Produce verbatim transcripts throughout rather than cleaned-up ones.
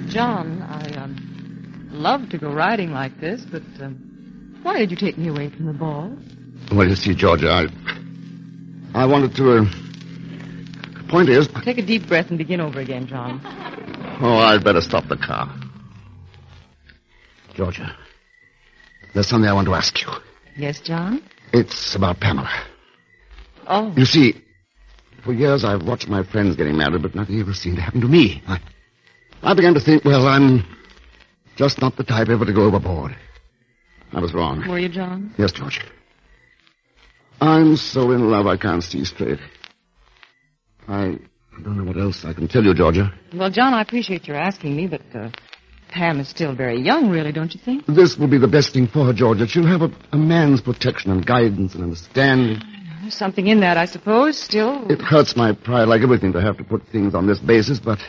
John, I um, love to go riding like this, but um, why did you take me away from the ball? Well, you see, Georgia, I... I wanted to... Uh, the point is... Take a deep breath and begin over again, John. Oh, I'd better stop the car. Georgia, there's something I want to ask you. Yes, John? It's about Pamela. Oh. You see, for years I've watched my friends getting married, but nothing ever seemed to happen to me. I, I began to think, well, I'm just not the type ever to go overboard. I was wrong. Were you, John? Yes, George. I'm so in love I can't see straight. I don't know what else I can tell you, Georgia. Well, John, I appreciate your asking me, but uh, Pam is still very young, really, don't you think? This will be the best thing for her, Georgia. She'll have a, a man's protection and guidance and understanding. There's something in that, I suppose, still. It hurts my pride like everything to have to put things on this basis, but...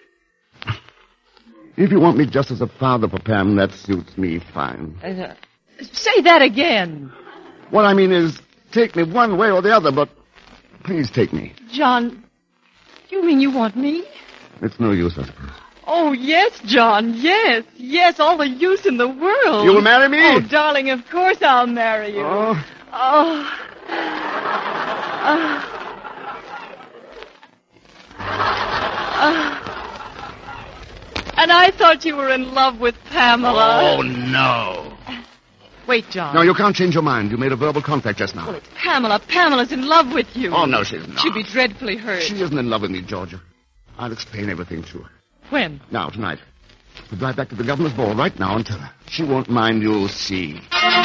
if you want me just as a father for Pam, that suits me fine. Uh, say that again. What I mean is, take me one way or the other, but please take me. John, you mean you want me? It's no use, I suppose. Oh, yes, John, yes. Yes, all the use in the world. You will marry me? Oh, darling, of course I'll marry you. Oh. Oh. Uh. Uh. And I thought you were in love with Pamela. Oh, no. Wait, John. No, you can't change your mind. You made a verbal contract just now. Well, it's Pamela. Pamela's in love with you. Oh, no, she's not. She'd be dreadfully hurt. She isn't in love with me, Georgia. I'll explain everything to her. When? Now, tonight. We'll drive back to the governor's ball right now and tell her. She won't mind, you'll see.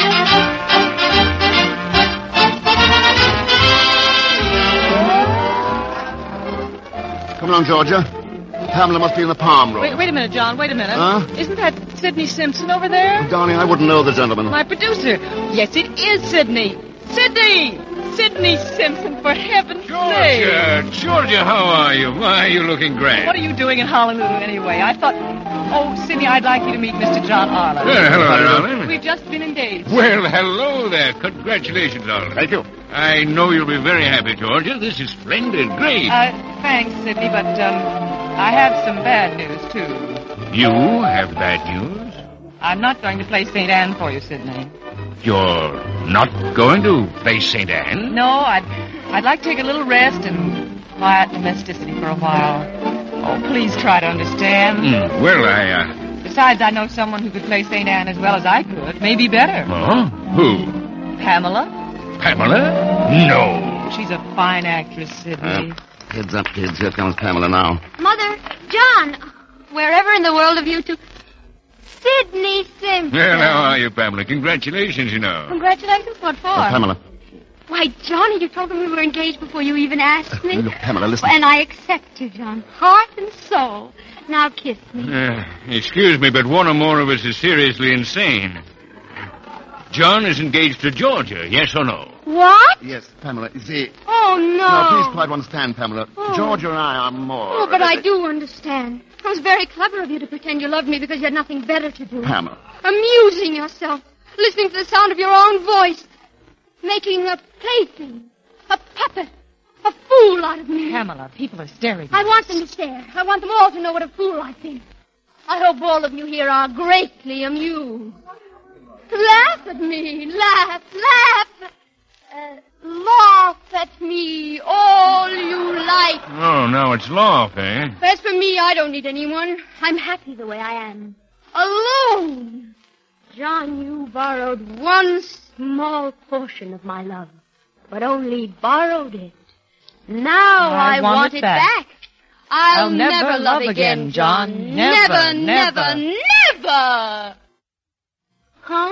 Come along, Georgia. Pamela must be in the palm room. Wait, wait a minute, John. Wait a minute. Huh? Isn't that Sidney Simpson over there? Darling, I wouldn't know the gentleman. My producer. Yes, it is Sidney. Sidney! Sidney Simpson, for heaven's sake. Georgia, Georgia, how are you? Why are you looking grand? What are you doing in Honolulu anyway? I thought... Oh, Sidney, I'd like you to meet Mister John Arlen. Well, hello, Arlen. We've just been engaged. Well, hello there. Congratulations, Arlen. Thank you. I know you'll be very happy, Georgia. This is splendid. Great. Uh, thanks, Sidney, but, um... I have some bad news, too. You have bad news? I'm not going to play Saint Anne for you, Sidney. You're not going to play Saint Anne? No, I'd, I'd like to take a little rest and quiet domesticity for a while. Oh, please try to understand. Mm, well, I, uh... Besides, I know someone who could play Saint Anne as well as I could. Maybe better. Oh? Who? Pamela. Pamela? No. She's a fine actress, Sidney. Uh, heads up, kids. Here comes Pamela now. Mother, John, wherever in the world have you two... Sidney Simpson. Well, how are you, Pamela? Congratulations, you know. Congratulations? What for? Oh, Pamela. Why, Johnny, you told me we were engaged before you even asked me. Uh, look, Pamela, listen. And I accept you, John. Heart and soul. Now kiss me. Uh, excuse me, but one or more of us is seriously insane. John is engaged to Georgia, yes or no? What? Yes, Pamela. You see... Oh, no. Now, please try to understand, Pamela. Oh. Georgia and I are more... Oh, but I do understand. It was very clever of you to pretend you loved me because you had nothing better to do. Pamela. Amusing yourself. Listening to the sound of your own voice. Making a plaything. A puppet. A fool out of me. Pamela, people are staring. I want them to stare. I want them all to know what a fool I think. I hope all of you here are greatly amused. Laugh at me. Laugh. Laugh. Uh, laugh at me all you like. Oh, now it's laugh, eh? As for me, I don't need anyone. I'm happy the way I am. Alone. John, you borrowed one small portion of my love, but only borrowed it. Now I, I want, want it it back. back. I'll, I'll never love again, John. Never, never, never. never. Huh?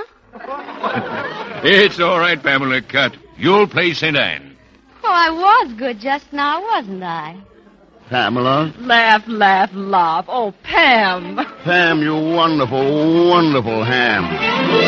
It's all right, Pamela. Cut. You'll play Saint Anne. Oh, I was good just now, wasn't I? Pamela. Laugh, laugh, laugh. Oh, Pam. Pam, you wonderful, wonderful ham.